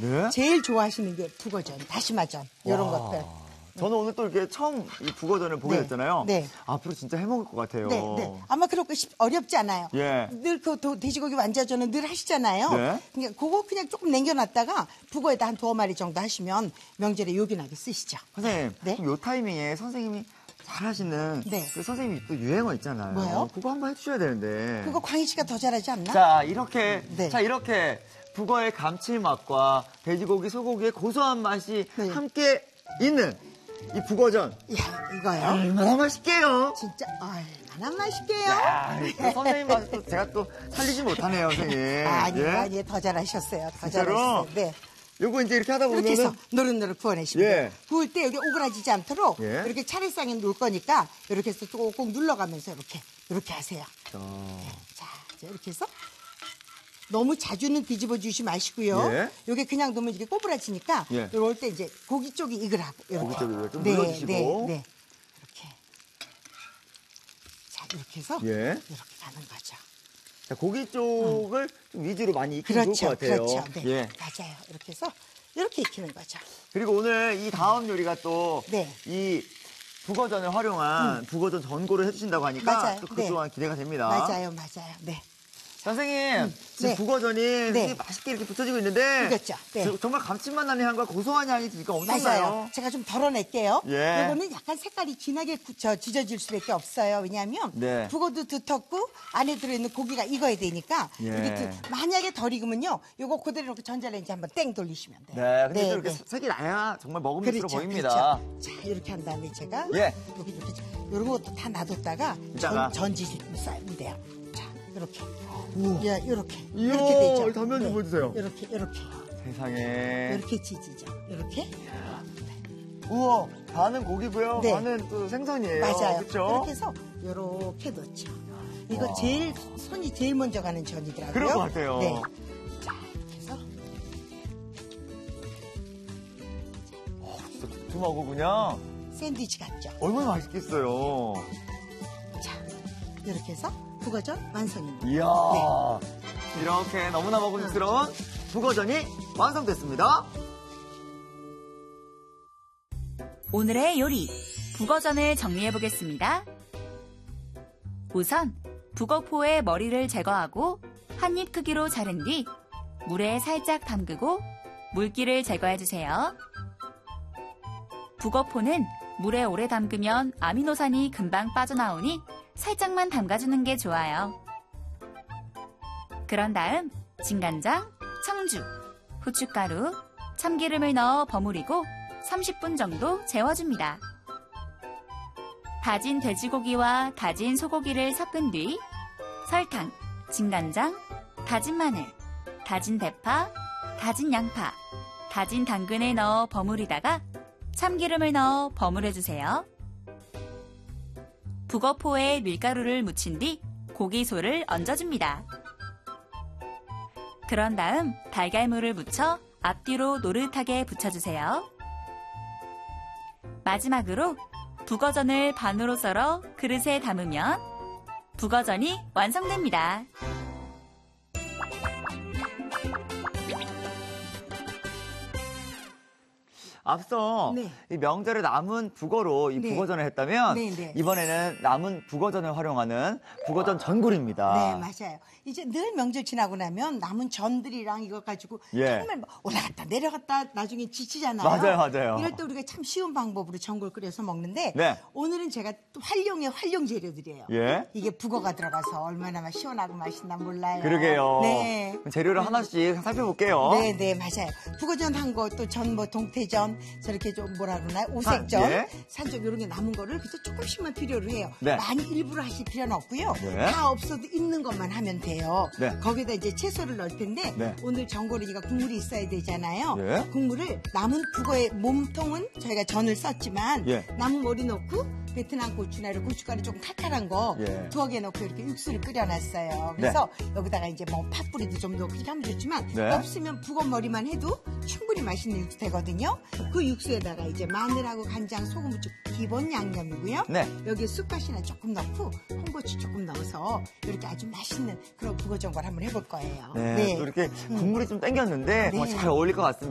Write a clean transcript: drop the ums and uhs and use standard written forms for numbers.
네? 제일 좋아하시는 게 북어전, 다시마전 이런 것들. 저는 오늘 또 이렇게 처음 이 북어전을 보게 네. 됐잖아요. 네. 앞으로 진짜 해먹을 것 같아요. 네, 네. 아마 그렇고 어렵지 않아요. 예. 늘 그 돼지고기 완자전은 늘 하시잖아요. 네. 그러니까 그거 그냥 조금 남겨놨다가 북어에다 한 2마리 정도 하시면 명절에 요긴하게 쓰시죠. 선생님, 네. 요 타이밍에 선생님이 잘하시는 네. 그 선생님이 또 유행어 있잖아요. 뭐요? 그거 한번 해주셔야 되는데. 그거 광희 씨가 더 잘하지 않나? 자, 이렇게 네. 북어의 감칠맛과 돼지고기, 소고기의 고소한 맛이 네. 함께 있는 이 북어전. 이야, 이거요. 얼마나 맛있게요. 진짜 얼마나 맛있게요. 야, 또 선생님 맛을 또 제가 또 살리지 못하네요, 선생님. 아니요, 예? 아니요. 더 잘하셨어요. 더 진짜로? 잘하셨어요. 네. 요거 이제 이렇게 하다 보면은 이렇게 해서 노릇노릇 구워내시면 예. 돼요. 구울 때 여기 오그라지지 않도록 예. 이렇게 차례상에 놓을 거니까 이렇게 해서 꼭 눌러가면서 이렇게 하세요. 자, 이렇게 해서 너무 자주는 뒤집어 주시 마시고요. 예. 요게 그냥 놓으면 이렇게 꼬부라지니까 예. 이럴 때 이제 고기 쪽이 익으라고 이렇게. 고기 쪽이 좀 네, 눌러주시고. 네, 네. 이렇게. 자, 이렇게 해서 예. 이렇게 가는 거죠. 자, 고기 쪽을 좀 위주로 많이 익히면 좋을 것 같아요. 그렇죠. 네, 예. 맞아요. 이렇게 해서 이렇게 익히는 거죠. 그리고 오늘 이 다음 요리가 또 네. 이 북어전을 활용한 북어전 전골을 해주신다고 하니까 맞아요. 또 그것 네. 또한 기대가 됩니다. 맞아요. 네. 선생님, 지금 네. 북어전이 네. 이렇게 맛있게 이렇게 붙여지고 있는데 익었죠? 네. 정말 감칠맛 나는 향과 고소한 향이 진짜 엄청나요. 맞아요. 제가 좀 덜어낼게요. 예. 이거는 약간 색깔이 진하게 지져질 수밖에 없어요. 왜냐하면 네. 북어도 두텁고 안에 들어있는 고기가 익어야 되니까 예. 이게 만약에 덜 익으면요. 이거 그대로 이렇게 전자레인지 한번 땡 돌리시면 돼요. 네, 근데 또 이렇게 색이 나야 정말 먹음직스러워 보입니다. 그렇죠. 자, 이렇게 한 다음에 제가 예. 여기 이렇게 이런 것도 다 놔뒀다가 이따가. 전지시면 쌓으면 돼요. 자, 이렇게. 우와. 예, 이렇게. 이야, 이렇게 되죠. 단면 좀 보여주세요. 이렇게. 세상에. 이렇게 지지죠. 이렇게. 우와, 반은 고기고요. 네. 반은 또 생선이에요. 맞아요. 그렇죠? 이렇게 해서 이렇게 넣죠. 이거 와. 손이 제일 먼저 가는 전이더라고요. 그럴 것 같아요. 네. 자, 이렇게 해서 진짜 두툼하고 그냥 샌드위치 같죠. 얼마나 맛있겠어요. 자, 이렇게 해서 북어전 완성입니다. 이야, 네. 이렇게 너무나 먹음직스러운 북어전이 완성됐습니다. 오늘의 요리, 북어전을 정리해보겠습니다. 우선 북어포의 머리를 제거하고 한 입 크기로 자른 뒤 물에 살짝 담그고 물기를 제거해주세요. 북어포는 물에 오래 담그면 아미노산이 금방 빠져나오니 살짝만 담가주는 게 좋아요. 그런 다음 진간장, 청주, 후춧가루, 참기름을 넣어 버무리고 30분 정도 재워줍니다. 다진 돼지고기와 다진 소고기를 섞은 뒤 설탕, 진간장, 다진 마늘, 다진 대파, 다진 양파, 다진 당근을 넣어 버무리다가 참기름을 넣어 버무려주세요. 북어포에 밀가루를 묻힌 뒤 고기소를 얹어줍니다. 그런 다음 달걀물을 묻혀 앞뒤로 노릇하게 붙여주세요. 마지막으로 북어전을 반으로 썰어 그릇에 담으면 북어전이 완성됩니다. 앞서 네. 이 명절에 남은 북어로 이 네. 북어전을 했다면 네. 이번에는 남은 북어전을 활용하는 북어전 전골입니다. 네, 맞아요. 이제 늘 명절 지나고 나면 남은 전들이랑 이거 가지고 예. 정말 뭐 올라갔다 내려갔다 나중에 지치잖아요. 맞아요. 이럴 때 우리가 참 쉬운 방법으로 전골 끓여서 먹는데 네. 오늘은 제가 또 활용 재료들이에요. 예. 이게 북어가 들어가서 얼마나 시원하고 맛있나 몰라요. 그러게요. 네. 그럼 재료를 하나씩 살펴볼게요. 네, 맞아요. 북어전 한 거, 또 전 뭐 동태전, 저렇게 좀 뭐라 그러나요? 오색전, 예. 산적 이런 게 남은 거를 그래서 조금씩만 필요로 해요. 네. 많이 일부러 하실 필요는 없고요. 네. 다 없어도 있는 것만 하면 돼요. 네. 거기다 이제 채소를 넣을 텐데 네. 오늘 전골이니까 국물이 있어야 되잖아요. 예. 국물을 남은 북어의 몸통은 저희가 전을 썼지만 예. 남은 머리 넣고 베트남 고추나 이런 고춧가루 조금 칼칼한 거 예. 두어 개 넣고 이렇게 육수를 끓여놨어요. 그래서 여기다가 이제 뭐 팥뿌리도 좀 넣고 이렇게 하면 좋지만 네. 없으면 북어 머리만 해도 충분히 맛있는 육수 되거든요. 그 육수에다가 이제 마늘하고 간장, 소금, 후추 기본 양념이고요. 네. 여기에 쑥갓이나 조금 넣고 홍고추 조금 넣어서 이렇게 아주 맛있는 그런 북어 전골 한번 해볼 거예요. 네. 또 이렇게 국물이 좀 땡겼는데 네. 잘 어울릴 것 같습니다.